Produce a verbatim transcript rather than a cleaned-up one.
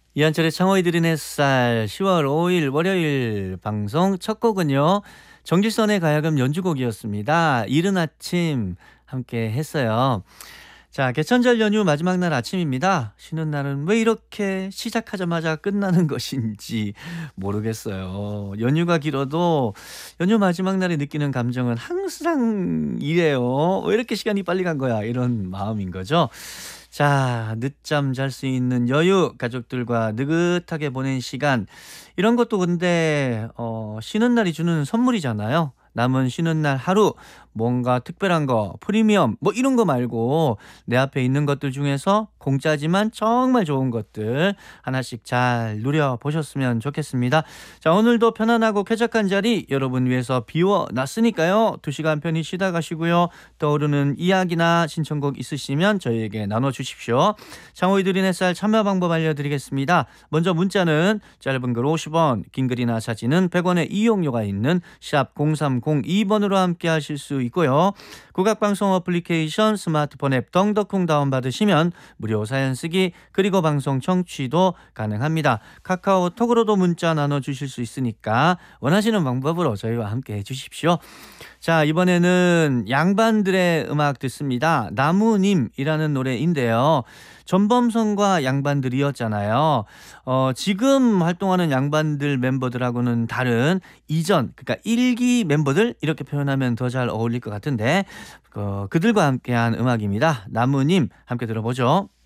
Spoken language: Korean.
이한철의 창호이 들은 햇살 시월 오일 월요일 방송 첫 곡은요. 정길선의 가야금 연주곡이었습니다. 이른 아침 함께 했어요. 자, 개천절 연휴 마지막 날 아침입니다. 쉬는 날은 왜 이렇게 시작하자마자 끝나는 것인지 모르겠어요. 연휴가 길어도 연휴 마지막 날에 느끼는 감정은 항상 이래요. 왜 이렇게 시간이 빨리 간 거야? 이런 마음인 거죠. 자, 늦잠 잘 수 있는 여유, 가족들과 느긋하게 보낸 시간, 이런 것도 근데 어, 쉬는 날이 주는 선물이잖아요. 남은 쉬는 날 하루 뭔가 특별한 거, 프리미엄 뭐 이런 거 말고 내 앞에 있는 것들 중에서 공짜지만 정말 좋은 것들 하나씩 잘 누려보셨으면 좋겠습니다. 자, 오늘도 편안하고 쾌적한 자리 여러분 위해서 비워놨으니까요. 두 시간 편히 쉬다 가시고요. 떠오르는 이야기나 신청곡 있으시면 저희에게 나눠주십시오. 창호이 들인 햇살 참여 방법 알려드리겠습니다. 먼저 문자는 짧은 글 오십 원, 긴 글이나 사진은 백 원의 이용료가 있는 샵 공삼공이 번으로 함께 하실 수 있고요. 국악방송 어플리케이션 스마트폰 앱 덩덕콩 다운받으시면 무료 사연 쓰기 그리고 방송 청취도 가능합니다. 카카오톡으로도 문자 나눠주실 수 있으니까 원하시는 방법으로 저희와 함께 해주십시오. 자, 이번에는 양반들의 음악 듣습니다. 나무님이라는 노래인데요. 전범선과 양반들이었잖아요. 어, 지금 활동하는 양반들 멤버들하고는 다른 이전, 그러니까 일기 멤버들 이렇게 표현하면 더 잘 어울릴 것 같은데 어, 그들과 함께한 음악입니다. 나무님 함께 들어보죠.